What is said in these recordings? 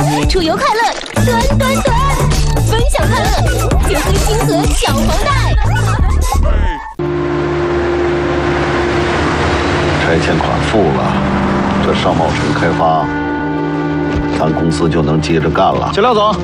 出游快乐，端端端，分享快乐，就喝星河小黄袋。 拆迁款付了，这上茂城开发，咱公司就能接着干了。 小廖总，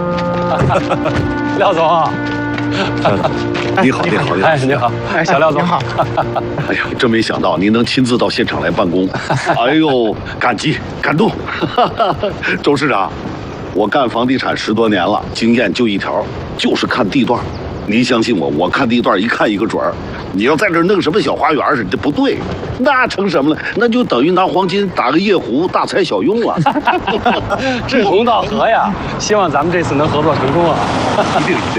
廖总， 你好，你好， 哎，你好，哎，小廖总， 你好。 哎呀，真没想到您能亲自到现场来办公，哎呦，感激感动。周市长，我干房地产10多年了，经验就一条，就是看地段。您相信我，我看地段一看一个准儿。你要在这儿弄什么小花园似的，不对，那成什么了？那就等于拿黄金打个夜壶，大材小用了。 志同道合呀，希望咱们这次能合作成功啊！ 对。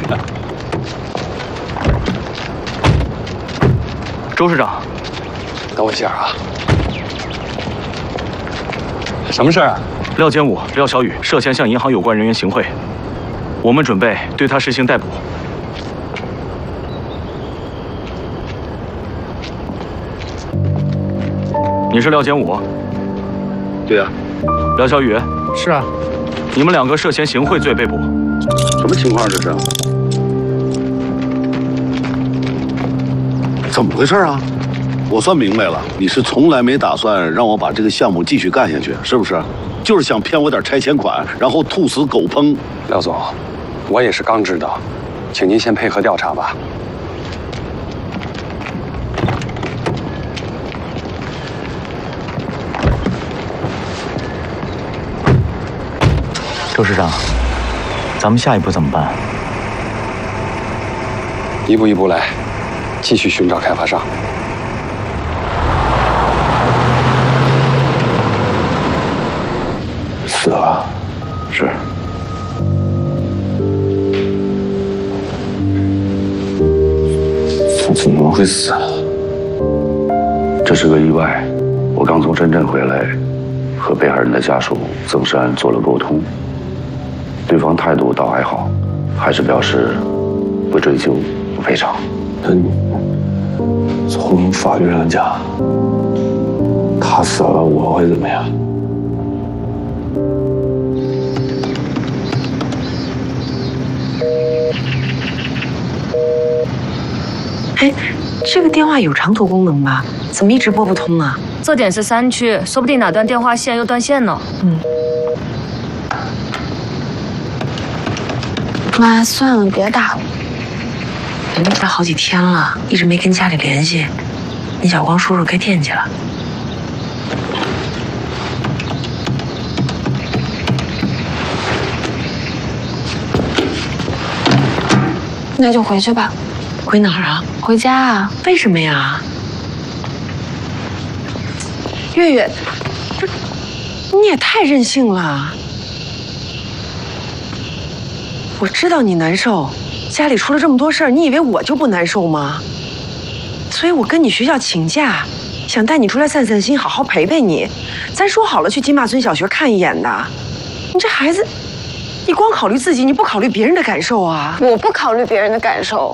周市长，等我一下啊。什么事儿啊？ 廖坚武、廖小雨涉嫌向银行有关人员行贿，我们准备对他实行逮捕。你是廖坚武？ 对啊。 廖小雨？ 是啊。 你们2个涉嫌行贿罪被捕。 什么情况这是？怎么回事啊？我算明白了，你是从来没打算让我把这个项目继续干下去，是不是？就是想骗我点拆迁款，然后兔死狗烹。 廖总，我也是刚知道，请您先配合调查吧。 周市长，咱们下一步怎么办？ 一步一步来，继续寻找开发商。 死了，是。怎么会死？这是个意外。我刚从深圳回来，和被害人的家属曾山做了沟通，对方态度倒还好，还是表示不追究、不赔偿。 那你从法律上讲，他死了，我会怎么样？ 哎，这个电话有长途功能吧？怎么一直拨不通啊？ 这点是山区，说不定哪段电话线又断线呢。 妈，算了，别打了。人都来好几天了，一直没跟家里联系，你小光叔叔该惦记了。 那就回去吧。 回哪儿啊？ 回家啊？ 为什么呀？ 月月， 你也太任性了！我知道你难受，家里出了这么多事儿，你以为我就不难受吗？所以我跟你学校请假，想带你出来散散心，好好陪陪你。咱说好了去金马村小学看一眼的。你这孩子，你光考虑自己，你不考虑别人的感受啊！ 我不考虑别人的感受。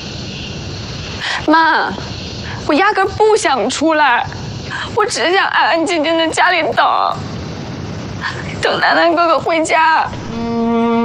妈，我压根不想出来，我只想安安静静在家里等南南哥哥回家。